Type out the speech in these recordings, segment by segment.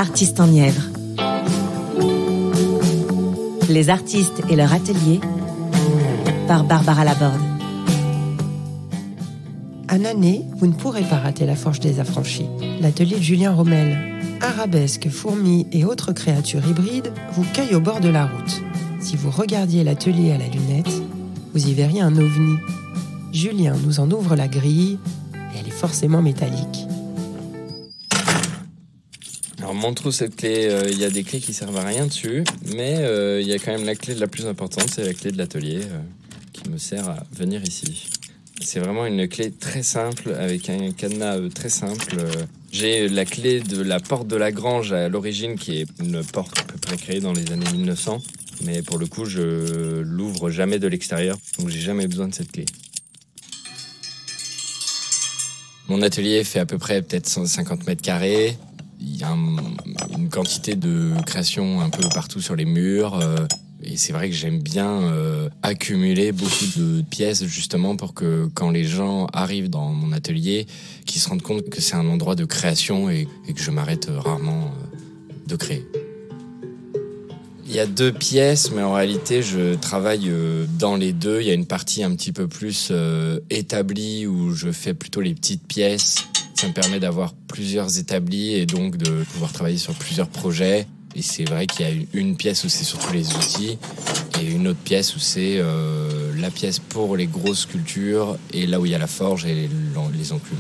artistes en Nièvre. Les artistes et leur atelier par Barbara Laborde. À Année, vous ne pourrez pas rater la Forge des Affranchis, l'atelier de Julien Rommel. Arabesques, fourmis et autres créatures hybrides vous cueillent au bord de la route. Si vous regardiez l'atelier à la lunette, vous y verriez un ovni. Julien nous en ouvre la grille et elle est forcément métallique. Alors, montre cette clé, il y a des clés qui servent à rien dessus, mais il y a quand même la clé la plus importante, c'est la clé de l'atelier qui me sert à venir ici. C'est vraiment une clé très simple, avec un cadenas très simple. J'ai la clé de la porte de la grange à l'origine, qui est une porte à peu près créée dans les années 1900. Mais pour le coup, je l'ouvre jamais de l'extérieur, donc j'ai jamais besoin de cette clé. Mon atelier fait à peu près peut-être 150 mètres carrés. Il y a une quantité de création un peu partout sur les murs. Et c'est vrai que j'aime bien accumuler beaucoup de pièces justement pour que quand les gens arrivent dans mon atelier, qu'ils se rendent compte que c'est un endroit de création et que je m'arrête rarement de créer. Il y a 2 pièces, mais en réalité, je travaille dans les 2. Il y a une partie un petit peu plus établie où je fais plutôt les petites pièces. Ça me permet d'avoir plusieurs établis et donc de pouvoir travailler sur plusieurs projets. Et c'est vrai qu'il y a une pièce où c'est surtout les outils et une autre pièce où c'est la pièce pour les grosses sculptures et là où il y a la forge et les enclumes.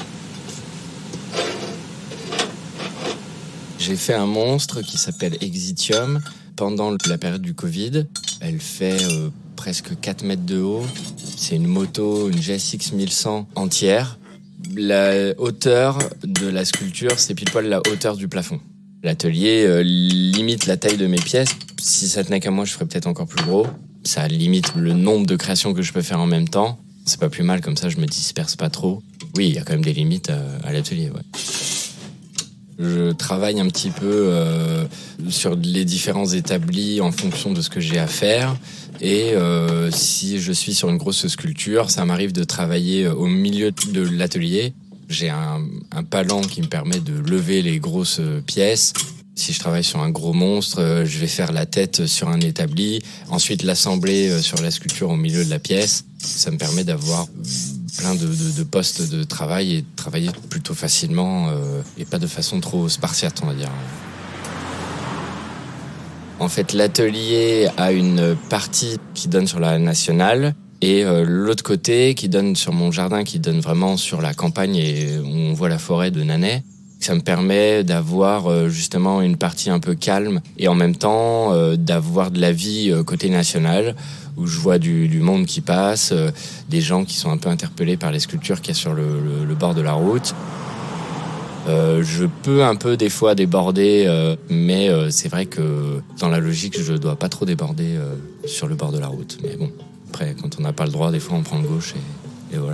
J'ai fait un monstre qui s'appelle Exitium pendant la période du Covid. Elle fait presque 4 mètres de haut. C'est une moto, une GSX 1100 entière. La hauteur de la sculpture, c'est pile poil la hauteur du plafond. L'atelier limite la taille de mes pièces. Si ça tenait qu'à moi, je ferais peut-être encore plus gros. Ça limite le nombre de créations que je peux faire en même temps. C'est pas plus mal, comme ça je me disperse pas trop. Oui, il y a quand même des limites à l'atelier, ouais. Je travaille un petit peu sur les différents établis en fonction de ce que j'ai à faire. Et si je suis sur une grosse sculpture, ça m'arrive de travailler au milieu de l'atelier. J'ai un palan qui me permet de lever les grosses pièces. Si je travaille sur un gros monstre, je vais faire la tête sur un établi, ensuite l'assembler sur la sculpture au milieu de la pièce. Ça me permet d'avoir plein de postes de travail et de travailler plutôt facilement et pas de façon trop spartiate, on va dire. En fait, l'atelier a une partie qui donne sur la nationale et l'autre côté qui donne sur mon jardin, qui donne vraiment sur la campagne et où on voit la forêt de Nanay. Ça me permet d'avoir justement une partie un peu calme et en même temps d'avoir de la vie côté national où je vois du monde qui passe, des gens qui sont un peu interpellés par les sculptures qu'il y a sur le bord de la route. Je peux un peu des fois déborder, mais c'est vrai que dans la logique, je dois pas trop déborder sur le bord de la route. Mais bon, après, quand on n'a pas le droit, des fois on prend le gauche et voilà.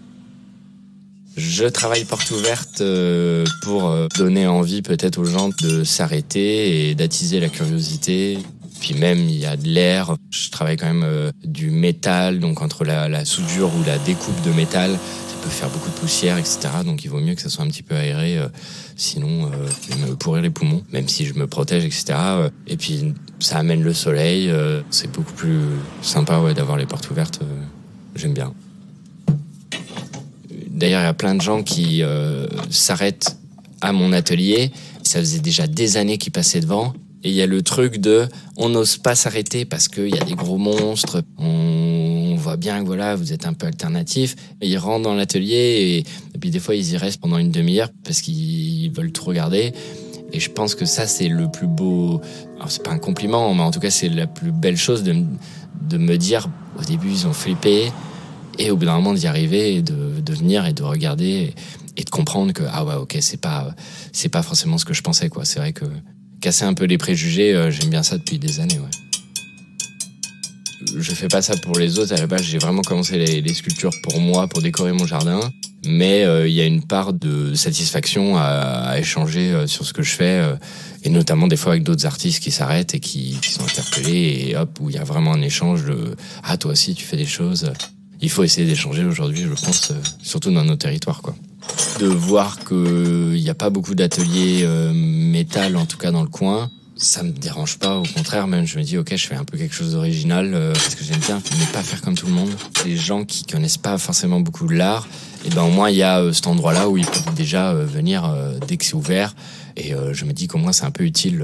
Je travaille porte ouverte pour donner envie peut-être aux gens de s'arrêter et d'attiser la curiosité. Puis même, il y a de l'air. Je travaille quand même du métal, donc entre la soudure ou la découpe de métal, ça peut faire beaucoup de poussière, etc. Donc il vaut mieux que ça soit un petit peu aéré, sinon je vais me pourrir les poumons, même si je me protège, etc. Et puis ça amène le soleil, c'est beaucoup plus sympa d'avoir les portes ouvertes, j'aime bien. D'ailleurs, il y a plein de gens qui s'arrêtent à mon atelier. Ça faisait déjà des années qu'ils passaient devant. Et il y a le truc de on n'ose pas s'arrêter parce qu'il y a des gros monstres. On voit bien que voilà, vous êtes un peu alternatif. Et ils rentrent dans l'atelier et puis des fois, ils y restent pendant une demi-heure parce qu'ils veulent tout regarder. Et je pense que ça, c'est le plus beau... Alors, c'est pas un compliment, mais en tout cas, c'est la plus belle chose de me dire, au début, ils ont flippé. Et au bout d'un moment d'y arriver et de venir et de regarder et de comprendre que ah ouais ok c'est pas forcément ce que je pensais quoi. C'est vrai que casser un peu les préjugés, j'aime bien ça depuis des années, ouais. Je fais pas ça pour les autres. À la base, j'ai vraiment commencé les sculptures pour moi, pour décorer mon jardin. Mais il y a une part de satisfaction à échanger sur ce que je fais, et notamment des fois avec d'autres artistes qui s'arrêtent et qui sont interpellés et hop, où il y a vraiment un échange de « Ah, toi aussi, tu fais des choses ». Il faut essayer d'échanger aujourd'hui, je pense, surtout dans nos territoires, quoi. De voir qu'il n'y a pas beaucoup d'ateliers métal, en tout cas dans le coin, ça me dérange pas. Au contraire, même je me dis, ok, je fais un peu quelque chose d'original parce que j'aime bien ne pas faire comme tout le monde. Les gens qui connaissent pas forcément beaucoup de l'art, et ben au moins il y a cet endroit-là où ils peuvent déjà venir dès que c'est ouvert. Et je me dis qu'au moins c'est un peu utile.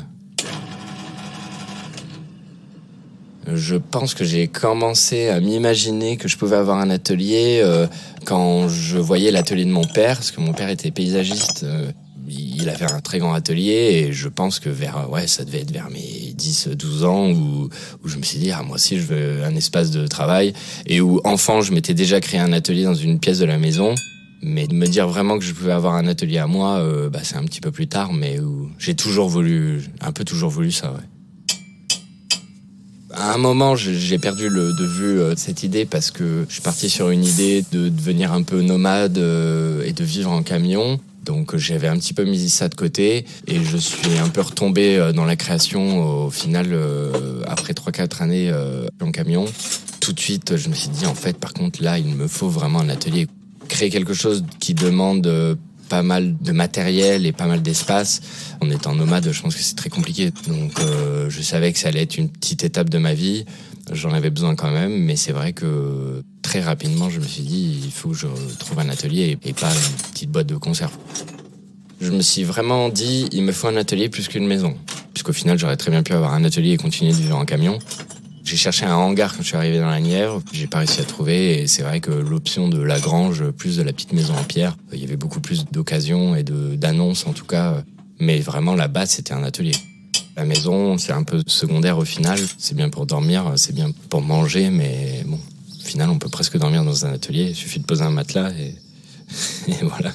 Je pense que j'ai commencé à m'imaginer que je pouvais avoir un atelier quand je voyais l'atelier de mon père, parce que mon père était paysagiste. Il avait un très grand atelier et je pense que ça devait être vers mes 10-12 ans où je me suis dit, moi aussi je veux un espace de travail. Et où enfant, je m'étais déjà créé un atelier dans une pièce de la maison. Mais de me dire vraiment que je pouvais avoir un atelier à moi, c'est un petit peu plus tard, mais où j'ai toujours voulu ça, ouais. À un moment, j'ai perdu de vue cette idée parce que je suis parti sur une idée de devenir un peu nomade et de vivre en camion. Donc j'avais un petit peu mis ça de côté et je suis un peu retombé dans la création au final après 3-4 années en camion. Tout de suite, je me suis dit en fait, par contre là, il me faut vraiment un atelier. Créer quelque chose qui demande pas mal de matériel et pas mal d'espace. En étant nomade, je pense que c'est très compliqué. Donc je savais que ça allait être une petite étape de ma vie. J'en avais besoin quand même, mais c'est vrai que très rapidement, je me suis dit, il faut que je trouve un atelier et pas une petite boîte de conserve. Je me suis vraiment dit, il me faut un atelier plus qu'une maison. Puisqu'au final, j'aurais très bien pu avoir un atelier et continuer de vivre en camion. J'ai cherché un hangar quand je suis arrivé dans la Nièvre. J'ai pas réussi à trouver et c'est vrai que l'option de la grange plus de la petite maison en pierre, il y avait beaucoup plus d'occasions et d'annonces en tout cas. Mais vraiment, la base, c'était un atelier. La maison, c'est un peu secondaire au final. C'est bien pour dormir, c'est bien pour manger, mais bon, au final, on peut presque dormir dans un atelier. Il suffit de poser un matelas et voilà.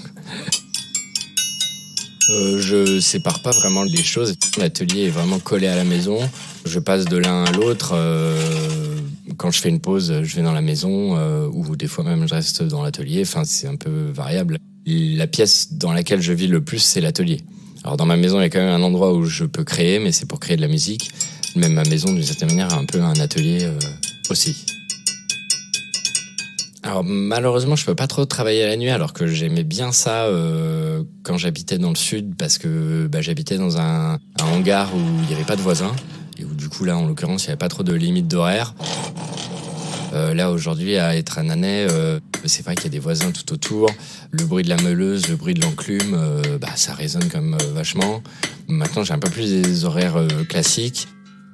Je sépare pas vraiment les choses. L'atelier est vraiment collé à la maison. Je passe de l'un à l'autre. Quand je fais une pause, je vais dans la maison ou des fois même je reste dans l'atelier. Enfin, c'est un peu variable. La pièce dans laquelle je vis le plus, c'est l'atelier. Alors dans ma maison, il y a quand même un endroit où je peux créer, mais c'est pour créer de la musique. Même ma maison, d'une certaine manière, a un peu un atelier aussi. Alors malheureusement, je peux pas trop travailler la nuit, alors que j'aimais bien ça quand j'habitais dans le sud, parce que j'habitais dans un hangar où il y avait pas de voisins et où du coup là, en l'occurrence, il y avait pas trop de limite d'horaire. Là aujourd'hui, à être à Nanay, c'est vrai qu'il y a des voisins tout autour. Le bruit de la meuleuse, le bruit de l'enclume, ça résonne comme vachement. Maintenant, j'ai un peu plus des horaires classiques.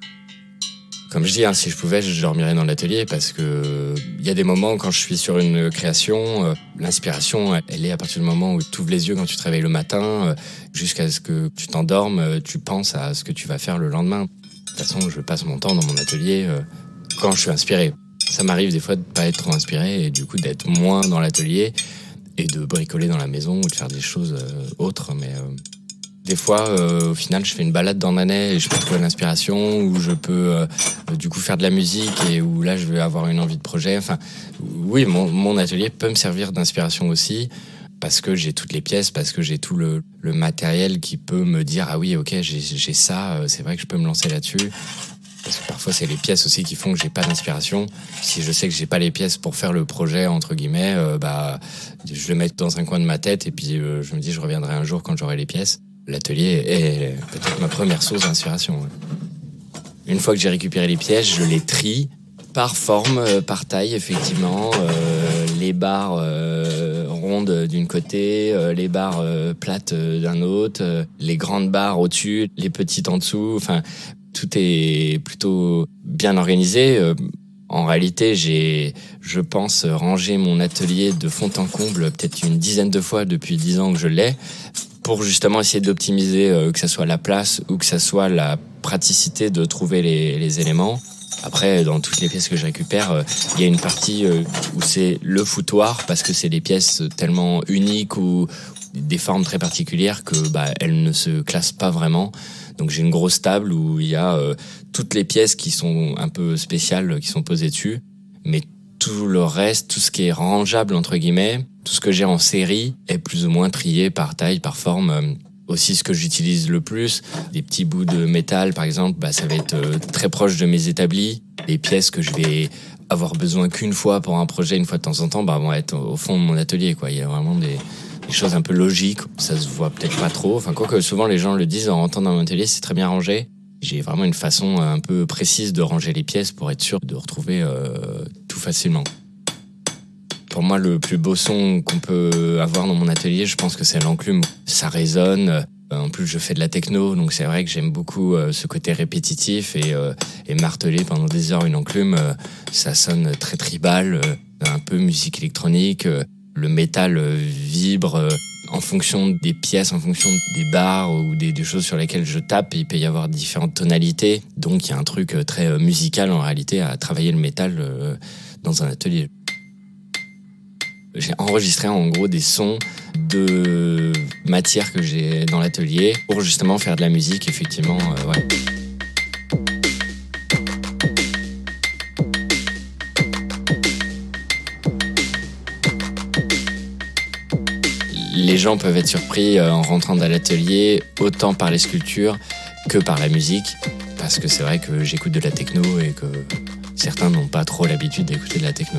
Comme je dis, si je pouvais, je dormirais dans l'atelier parce que il y a des moments quand je suis sur une création, l'inspiration, elle est à partir du moment où tu ouvres les yeux quand tu te réveilles le matin, jusqu'à ce que tu t'endormes, tu penses à ce que tu vas faire le lendemain. De toute façon, je passe mon temps dans mon atelier quand je suis inspiré. Ça m'arrive des fois de pas être trop inspiré et du coup d'être moins dans l'atelier et de bricoler dans la maison ou de faire des choses autres, mais des fois, au final, je fais une balade dans Nanay et je peux trouver l'inspiration, ou je peux du coup faire de la musique et où là, je vais avoir une envie de projet. Enfin, oui, mon atelier peut me servir d'inspiration aussi parce que j'ai toutes les pièces, parce que j'ai tout le matériel qui peut me dire ah oui, ok, j'ai ça, c'est vrai que je peux me lancer là-dessus. Parce que parfois, c'est les pièces aussi qui font que j'ai pas d'inspiration. Si je sais que j'ai pas les pièces pour faire le projet, entre guillemets, je le mets dans un coin de ma tête et puis je me dis je reviendrai un jour quand j'aurai les pièces. L'atelier est peut-être ma première source d'inspiration. Ouais. Une fois que j'ai récupéré les pièces, je les trie par forme, par taille, effectivement. Les barres rondes d'une côté, les barres plates d'un autre, les grandes barres au-dessus, les petites en dessous. Enfin, tout est plutôt bien organisé. En réalité, j'ai, je pense, rangé mon atelier de fond en comble peut-être une dizaine de fois depuis 10 ans que je l'ai, pour justement essayer d'optimiser que ça soit la place ou que ça soit la praticité de trouver les éléments. Après, dans toutes les pièces que je récupère, il y a une partie où c'est le foutoir, parce que c'est des pièces tellement uniques ou des formes très particulières que elles ne se classent pas vraiment. Donc j'ai une grosse table où il y a toutes les pièces qui sont un peu spéciales qui sont posées dessus, mais tout le reste, tout ce qui est rangeable entre guillemets, tout ce que j'ai en série est plus ou moins trié par taille, par forme. Aussi ce que j'utilise le plus, des petits bouts de métal par exemple, ça va être très proche de mes établis, des pièces que je vais avoir besoin qu'une fois pour un projet, une fois de temps en temps, vont être au fond de mon atelier, quoi. Il y a vraiment des choses un peu logiques. Ça se voit peut-être pas trop. Enfin, quoique souvent les gens le disent en rentrant dans mon atelier, c'est très bien rangé. J'ai vraiment une façon un peu précise de ranger les pièces pour être sûr de retrouver tout facilement. Pour moi, le plus beau son qu'on peut avoir dans mon atelier, je pense que c'est l'enclume. Ça résonne. En plus, je fais de la techno, donc c'est vrai que j'aime beaucoup ce côté répétitif et marteler pendant des heures une enclume, ça sonne très tribal, un peu musique électronique. Le métal vibre en fonction des pièces, en fonction des barres ou des choses sur lesquelles je tape. Il peut y avoir différentes tonalités, donc il y a un truc très musical en réalité à travailler le métal dans un atelier. J'ai enregistré en gros des sons de matière que j'ai dans l'atelier pour justement faire de la musique, effectivement. Ouais. Les gens peuvent être surpris en rentrant dans l'atelier, autant par les sculptures que par la musique, parce que c'est vrai que j'écoute de la techno et que certains n'ont pas trop l'habitude d'écouter de la techno.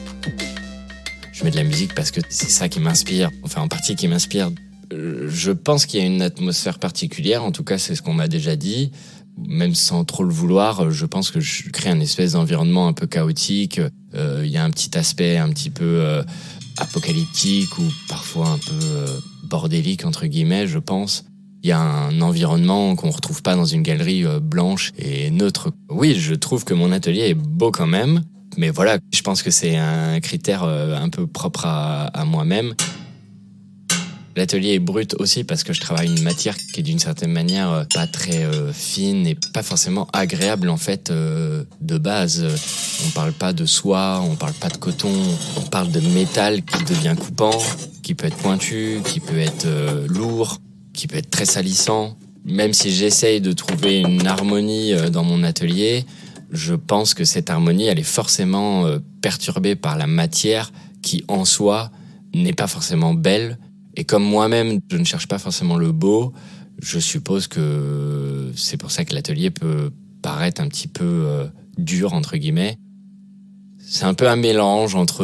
Je mets de la musique parce que c'est ça qui m'inspire, enfin en partie qui m'inspire. Je pense qu'il y a une atmosphère particulière, en tout cas c'est ce qu'on m'a déjà dit. Même sans trop le vouloir, je pense que je crée un espèce d'environnement un peu chaotique. Il y a un petit aspect un petit peu apocalyptique ou parfois un peu bordélique entre guillemets, je pense. Il y a un environnement qu'on retrouve pas dans une galerie blanche et neutre. Oui, je trouve que mon atelier est beau quand même. Mais voilà, je pense que c'est un critère un peu propre à moi-même. L'atelier est brut aussi parce que je travaille une matière qui est d'une certaine manière pas très fine et pas forcément agréable en fait de base. On parle pas de soie, on parle pas de coton, on parle de métal qui devient coupant, qui peut être pointu, qui peut être lourd, qui peut être très salissant. Même si j'essaye de trouver une harmonie dans mon atelier, je pense que cette harmonie, elle est forcément perturbée par la matière qui, en soi, n'est pas forcément belle. Et comme moi-même, je ne cherche pas forcément le beau, je suppose que c'est pour ça que l'atelier peut paraître un petit peu dur, entre guillemets. C'est un peu un mélange entre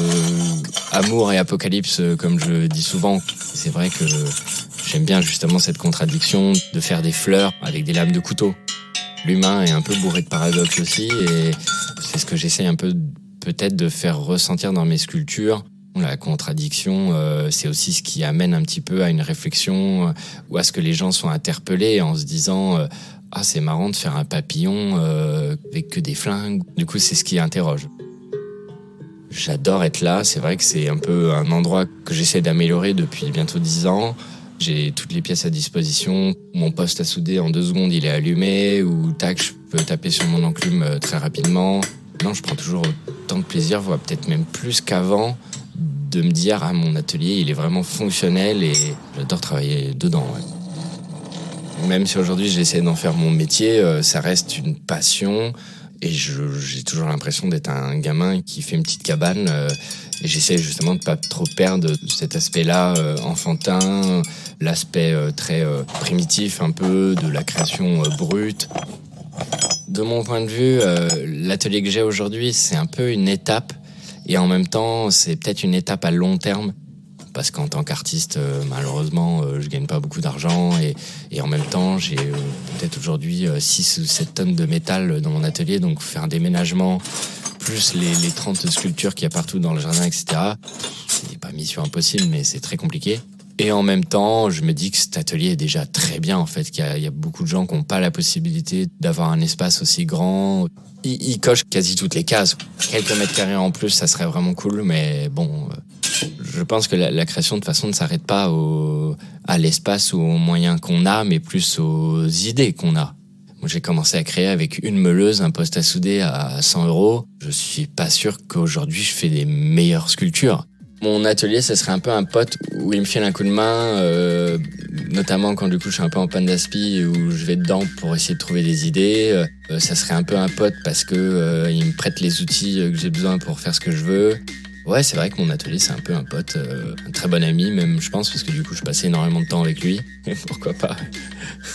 amour et apocalypse, comme je dis souvent. C'est vrai que j'aime bien justement cette contradiction de faire des fleurs avec des lames de couteau. L'humain est un peu bourré de paradoxes aussi et c'est ce que j'essaie un peu peut-être de faire ressentir dans mes sculptures. La contradiction, c'est aussi ce qui amène un petit peu à une réflexion ou à ce que les gens soient interpellés en se disant « Ah, c'est marrant de faire un papillon avec que des flingues ». Du coup, c'est ce qui interroge. J'adore être là, c'est vrai que c'est un peu un endroit que j'essaie d'améliorer depuis bientôt 10 ans. J'ai toutes les pièces à disposition. Mon poste à souder, en 2 secondes, il est allumé. Ou tac, je peux taper sur mon enclume très rapidement. Non, je prends toujours autant de plaisir, voire peut-être même plus qu'avant, de me dire, ah, mon atelier, il est vraiment fonctionnel et j'adore travailler dedans. Ouais. Même si aujourd'hui, j'essaie d'en faire mon métier, ça reste une passion. Et j'ai toujours l'impression d'être un gamin qui fait une petite cabane. Et j'essaie justement de pas trop perdre cet aspect-là enfantin, l'aspect très primitif un peu de la création brute. De mon point de vue, l'atelier que j'ai aujourd'hui, c'est un peu une étape. Et en même temps, c'est peut-être une étape à long terme. Parce qu'en tant qu'artiste, malheureusement, je gagne pas beaucoup d'argent. Et en même temps, j'ai peut-être aujourd'hui 6 ou 7 tonnes de métal dans mon atelier. Donc faire un déménagement, plus les 30 sculptures qu'il y a partout dans le jardin, etc. C'est pas mission impossible, mais c'est très compliqué. Et en même temps, je me dis que cet atelier est déjà très bien, en fait. Qu'il y a beaucoup de gens qui n'ont pas la possibilité d'avoir un espace aussi grand. Il coche quasi toutes les cases. Quelques mètres carrés en plus, ça serait vraiment cool, mais bon... Je pense que la création, de toute façon, ne s'arrête pas à l'espace ou aux moyens qu'on a, mais plus aux idées qu'on a. Moi, j'ai commencé à créer avec une meuleuse, un poste à souder à 100 €. Je suis pas sûr qu'aujourd'hui, je fais des meilleures sculptures. Mon atelier, ça serait un peu un pote où il me file un coup de main, notamment quand du coup je suis un peu en panne d'aspi, où je vais dedans pour essayer de trouver des idées. Ça serait un peu un pote parce que il me prête les outils que j'ai besoin pour faire ce que je veux. Ouais, c'est vrai que mon atelier, c'est un peu un pote, un très bon ami même, je pense, parce que du coup, je passais énormément de temps avec lui. Et pourquoi pas.